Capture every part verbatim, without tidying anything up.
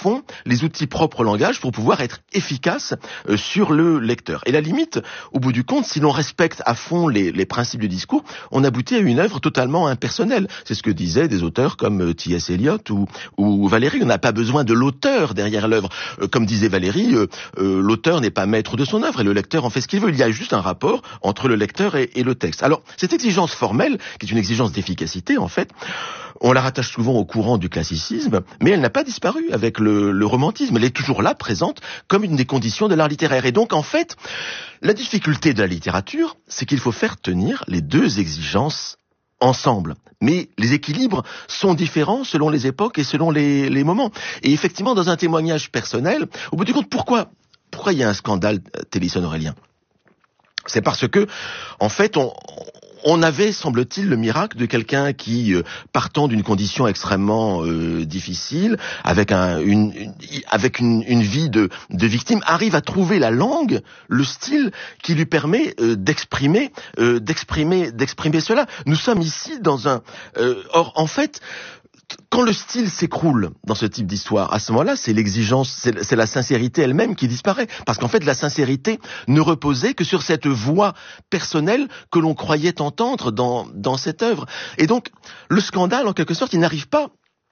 fond les outils propres au langage pour pouvoir être efficace euh, sur le lecteur. Et la limite, au bout du compte, si l'on respecte à fond les, les principes du discours, on aboutit à une œuvre totalement impersonnelle. C'est ce que disaient des auteurs comme euh, T S Eliot ou, ou Valéry. On n'a pas besoin de l'auteur derrière l'œuvre. Euh, comme disait Valéry, euh, euh, l'auteur n'est pas maître de son œuvre et le lecteur en fait ce qu'il veut. Il y a juste un rapport entre le lecteur et, et le texte. Alors, cette exigence formelle, qui est une exigence d'efficacité, en fait, on la rattache souvent au courant du classicisme, mais elle n'a pas disparu avec le, le romantisme. Elle est toujours là, présente, comme une des conditions de l'art littéraire. Et donc, en fait, la difficulté de la littérature, c'est qu'il faut faire tenir les deux exigences ensemble. Mais les équilibres sont différents selon les époques et selon les, les moments. Et effectivement, dans un témoignage personnel, au bout du compte, pourquoi, pourquoi il y a un scandale Télisson-Aurélien ? C'est parce que, en fait, on... On avait, semble-t-il, le miracle de quelqu'un qui, euh, partant d'une condition extrêmement euh, difficile, avec un, une, une, avec une, une vie de, de victime, arrive à trouver la langue, le style qui lui permet euh, d'exprimer, euh, d'exprimer, d'exprimer cela. Nous sommes ici dans un. Euh, or, en fait. Quand le style s'écroule dans ce type d'histoire, à ce moment-là, c'est l'exigence, c'est, c'est la sincérité elle-même qui disparaît. Parce qu'en fait, la sincérité ne reposait que sur cette voix personnelle que l'on croyait entendre dans, dans cette œuvre. Et donc, le scandale, en quelque sorte, il n'arrive pas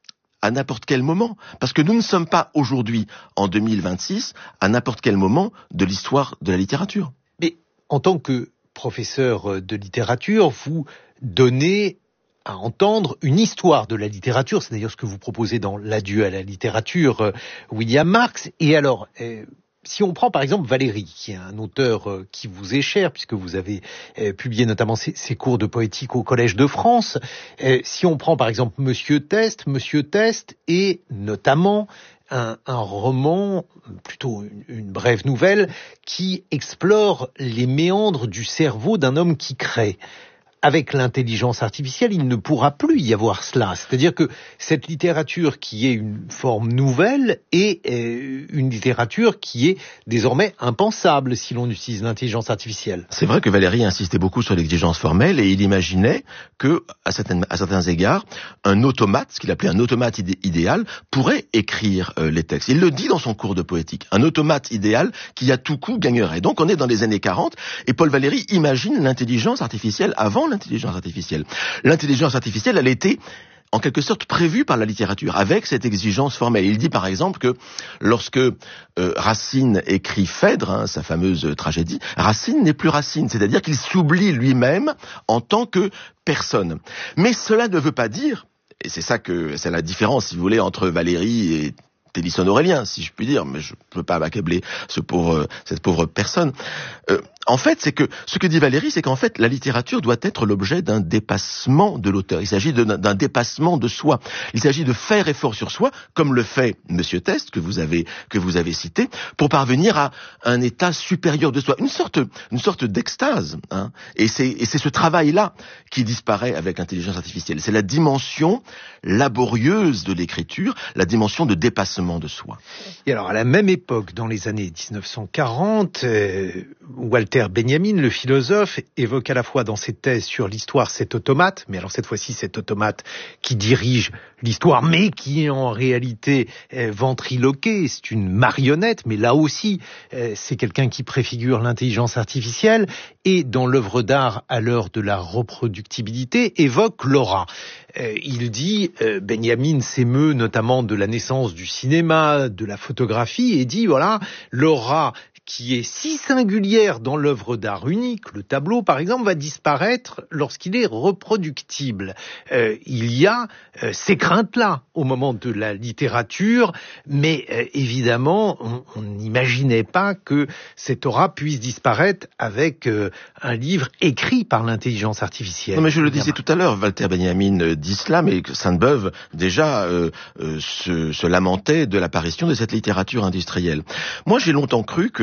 à n'importe quel moment. Parce que nous ne sommes pas aujourd'hui, en deux mille vingt-six, à n'importe quel moment de l'histoire de la littérature. Mais en tant que professeur de littérature, vous donnez à entendre une histoire de la littérature. C'est d'ailleurs ce que vous proposez dans l'adieu à la littérature, euh, William Marx. Et alors, euh, si on prend par exemple Valéry, qui est un auteur euh, qui vous est cher, puisque vous avez euh, publié notamment ses, ses cours de poétique au Collège de France, euh, si on prend par exemple Monsieur Test, Monsieur Test est notamment un, un roman, plutôt une, une brève nouvelle, qui explore les méandres du cerveau d'un homme qui crée. Avec l'intelligence artificielle, il ne pourra plus y avoir cela. C'est-à-dire que cette littérature qui est une forme nouvelle est euh, une littérature qui est désormais impensable si l'on utilise l'intelligence artificielle. C'est vrai que Valéry insistait beaucoup sur l'exigence formelle et il imaginait que, à certains, à certains égards, un automate, ce qu'il appelait un automate idé- idéal, pourrait écrire euh, les textes. Il le dit dans son cours de poétique. Un automate idéal qui à tout coup gagnerait. Donc on est dans les années quarante et Paul Valéry imagine l'intelligence artificielle avant l'intelligence artificielle. L'intelligence artificielle, elle était en quelque sorte prévue par la littérature, avec cette exigence formelle. Il dit par exemple que lorsque euh, Racine écrit Phèdre, hein, sa fameuse tragédie, Racine n'est plus Racine, c'est-à-dire qu'il s'oublie lui-même en tant que personne. Mais cela ne veut pas dire, et c'est ça que c'est la différence, si vous voulez, entre Valéry et Télisson-Aurélien, si je puis dire, mais je ne peux pas m'accabler ce pauvre, cette pauvre personne. Euh, en fait, c'est que ce que dit Valéry, c'est qu'en fait, la littérature doit être l'objet d'un dépassement de l'auteur. Il s'agit de, d'un dépassement de soi. Il s'agit de faire effort sur soi, comme le fait Monsieur Test, que vous avez que vous avez cité, pour parvenir à un état supérieur de soi, une sorte une sorte d'extase. Hein. Et c'est et c'est ce travail-là qui disparaît avec l'intelligence artificielle. C'est la dimension laborieuse de l'écriture, la dimension de dépassement de soi. Et alors, à la même époque, dans les années dix-neuf cent quarante, euh, Walter Benjamin, le philosophe, évoque à la fois dans ses thèses sur l'histoire cet automate, mais alors cette fois-ci cet automate qui dirige l'histoire, mais qui est en réalité euh, ventriloqué, c'est une marionnette, mais là aussi, euh, c'est quelqu'un qui préfigure l'intelligence artificielle, et dans l'œuvre d'art à l'heure de la reproductibilité, évoque l'aura. Euh, il dit, euh, Benjamin s'émeut notamment de la naissance du cinéma, de la photographie, et dit, voilà, l'aura qui est si singulière dans l'œuvre d'art unique, le tableau par exemple, va disparaître lorsqu'il est reproductible. Euh, il y a euh, ces craintes-là au moment de la littérature, mais euh, évidemment, on n'imaginait pas que cette aura puisse disparaître avec euh, un livre écrit par l'intelligence artificielle. Non, mais je le disais tout à l'heure, Walter Benjamin dit cela, mais Sainte-Beuve déjà euh, euh, se, se lamentait de l'apparition de cette littérature industrielle. Moi, j'ai longtemps cru que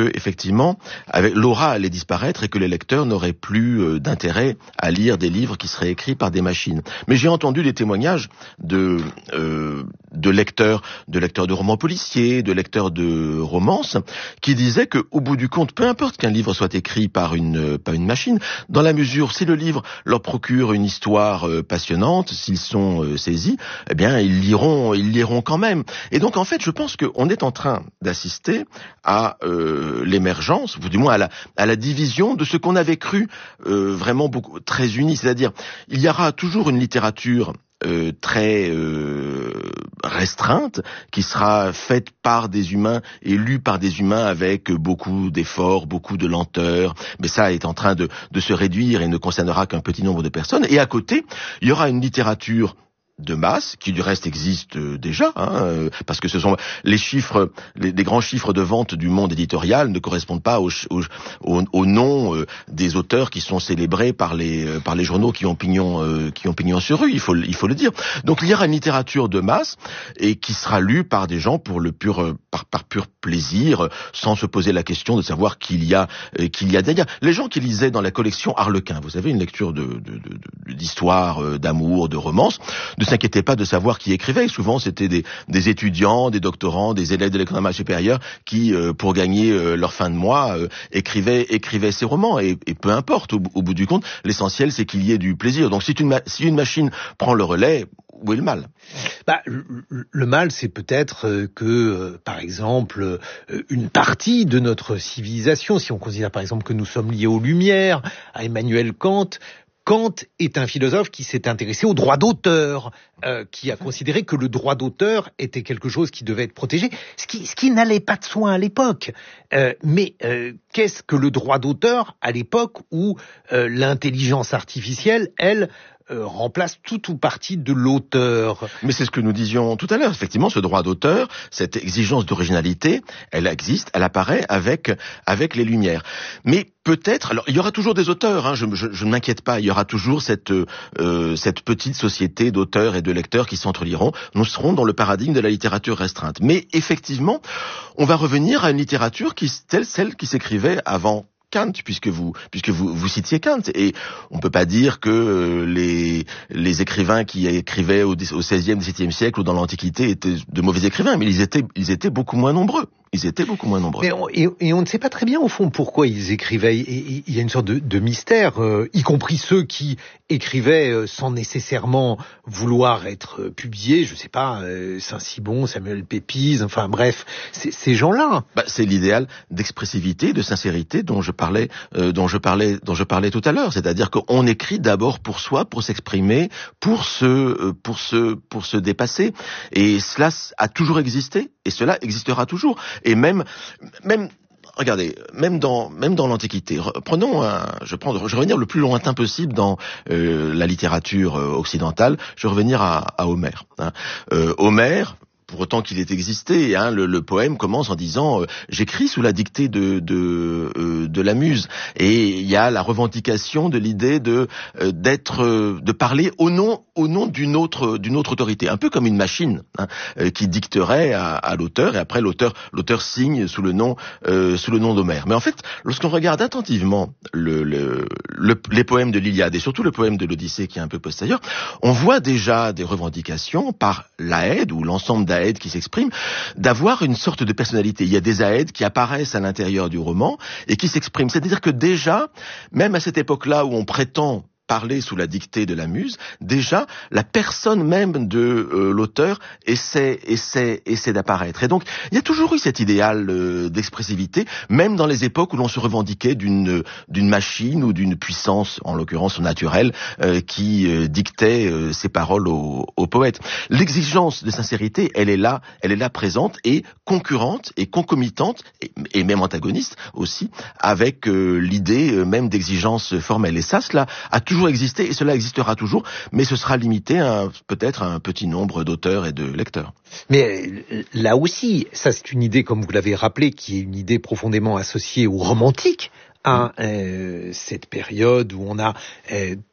que effectivement, avec l'aura allait disparaître et que les lecteurs n'auraient plus euh, d'intérêt à lire des livres qui seraient écrits par des machines. Mais j'ai entendu des témoignages de euh, de lecteurs, de lecteurs de romans policiers, de lecteurs de romances, qui disaient que, au bout du compte, peu importe qu'un livre soit écrit par une par une machine, dans la mesure si le livre leur procure une histoire euh, passionnante, s'ils sont euh, saisis, eh bien ils liront, ils liront quand même. Et donc en fait, je pense qu'on est en train d'assister à euh, l'émergence, ou du moins à la à la division de ce qu'on avait cru euh, vraiment beaucoup très uni, c'est-à-dire il y aura toujours une littérature Euh, très euh, restreinte, qui sera faite par des humains et lue par des humains avec beaucoup d'efforts, beaucoup de lenteur, mais ça est en train de, de se réduire et ne concernera qu'un petit nombre de personnes. Et à côté, il y aura une littérature de masse, qui du reste existe déjà, hein, parce que ce sont les chiffres, les, les grands chiffres de vente du monde éditorial ne correspondent pas aux au, au, au noms euh, des auteurs qui sont célébrés par les euh, par les journaux qui ont pignon euh, qui ont pignon sur rue. Il faut il faut le dire. Donc il y aura une littérature de masse et qui sera lue par des gens pour le pur euh, par par pur plaisir, sans se poser la question de savoir qu'il y a euh, qu'il y a derrière. Les gens qui lisaient dans la collection Harlequin, vous savez, une lecture de de, de d'histoire, euh, d'amour, de romance, de s'inquiétez pas de savoir qui écrivait. Souvent, c'était des, des étudiants, des doctorants, des élèves de l'école normale supérieure qui, euh, pour gagner euh, leur fin de mois, euh, écrivaient, écrivaient ces romans. Et, et peu importe, au, au bout du compte, l'essentiel, c'est qu'il y ait du plaisir. Donc, si une, si une machine prend le relais, où est le mal ? Bah, le, le mal, c'est peut-être que, euh, par exemple, euh, une partie de notre civilisation, si on considère par exemple que nous sommes liés aux Lumières, à Emmanuel Kant, Kant est un philosophe qui s'est intéressé au droit d'auteur, euh, qui a considéré que le droit d'auteur était quelque chose qui devait être protégé, ce qui, ce qui n'allait pas de soi à l'époque. Euh, mais euh, qu'est-ce que le droit d'auteur à l'époque où euh, l'intelligence artificielle, elle, Euh, remplace tout ou partie de l'auteur. Mais c'est ce que nous disions tout à l'heure. Effectivement, ce droit d'auteur, cette exigence d'originalité, elle existe, elle apparaît avec avec les Lumières. Mais peut-être, alors il y aura toujours des auteurs, hein, je, je, je ne m'inquiète pas, il y aura toujours cette euh, cette petite société d'auteurs et de lecteurs qui s'entrelieront. Nous serons dans le paradigme de la littérature restreinte. Mais effectivement, on va revenir à une littérature qui telle celle qui s'écrivait avant Kant, puisque vous puisque vous vous citiez Kant, et on peut pas dire que euh, les les écrivains qui écrivaient au, au seizième, dix-septième siècle ou dans l'Antiquité étaient de mauvais écrivains, mais ils étaient ils étaient beaucoup moins nombreux. Ils étaient beaucoup moins nombreux. Mais on, et, et on ne sait pas très bien au fond pourquoi ils écrivaient. Il y a une sorte de, de mystère, euh, y compris ceux qui écrivaient euh, sans nécessairement vouloir être publiés. Je sais pas, euh, Saint-Simon, Samuel Pepys, enfin bref, ces gens-là. Bah, c'est l'idéal d'expressivité, de sincérité dont je parlais, euh, dont je parlais, dont je parlais tout à l'heure. C'est-à-dire qu'on écrit d'abord pour soi, pour s'exprimer, pour se, euh, pour se, pour se dépasser. Et cela a toujours existé, et cela existera toujours. Et même, même, regardez, même dans, même dans l'Antiquité, prenons un, je prends, je vais revenir le plus lointain possible dans euh, la littérature occidentale. Je vais revenir à, à Homère. Hein. Euh, Homère. Pour autant qu'il ait existé, hein, le, le poème commence en disant euh, « J'écris sous la dictée de de, euh, de la muse ». Et il y a la revendication de l'idée de euh, d'être, euh, de parler au nom au nom d'une autre d'une autre autorité, un peu comme une machine hein, euh, qui dicterait à, à l'auteur, et après l'auteur l'auteur signe sous le nom euh, sous le nom d'Homère. Mais en fait, lorsqu'on regarde attentivement le, le, le les poèmes de l'Iliade et surtout le poème de l'Odyssée qui est un peu postérieur, on voit déjà des revendications par l'Aède ou l'ensemble d'Aède qui s'expriment, d'avoir une sorte de personnalité. Il y a des Aèdes qui apparaissent à l'intérieur du roman et qui s'expriment. C'est-à-dire que déjà, même à cette époque-là où on prétend parler sous la dictée de la muse, déjà la personne même de euh, l'auteur essaie essaie essaie d'apparaître. Et donc il y a toujours eu cet idéal euh, d'expressivité, même dans les époques où l'on se revendiquait d'une d'une machine ou d'une puissance, en l'occurrence naturelle, euh, qui euh, dictait euh, ses paroles aux, aux poètes. L'exigence de sincérité, elle est là, elle est là présente et concurrente et concomitante et, et même antagoniste aussi avec euh, l'idée euh, même d'exigence formelle. Et ça, cela a toujours existé et cela existera toujours, mais ce sera limité à peut-être à un petit nombre d'auteurs et de lecteurs. Mais là aussi, ça c'est une idée, comme vous l'avez rappelé, qui est une idée profondément associée au romantique, à euh, cette période où on a euh,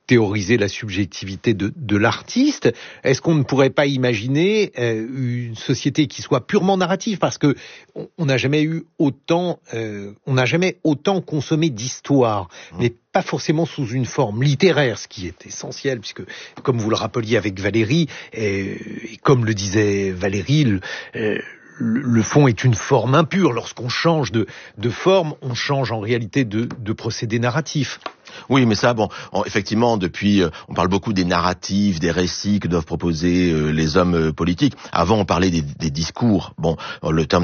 théoriser la subjectivité de, de l'artiste. Est-ce qu'on ne pourrait pas imaginer euh, une société qui soit purement narrative, parce que on n'a jamais eu autant, euh, on n'a jamais autant consommé d'histoire, mmh. mais pas forcément sous une forme littéraire, ce qui est essentiel, puisque, comme vous le rappeliez avec Valérie, et, et comme le disait Valérie, le, euh, le fond est une forme impure. Lorsqu'on change de, de forme, on change en réalité de, de procédé narratif. Oui, mais ça, bon, effectivement, depuis, on parle beaucoup des narratifs, des récits que doivent proposer les hommes politiques. Avant, on parlait des, des discours. Bon, le terme